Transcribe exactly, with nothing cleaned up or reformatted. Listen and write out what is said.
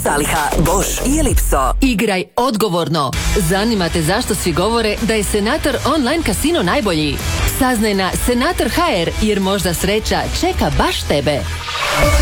Zaliha, Bosch i Ellipso. Igraj odgovorno. Zanima te zašto svi govore da je Senator online kasino najbolji? Saznaj na Senator tačka ha er jer možda sreća čeka baš tebe.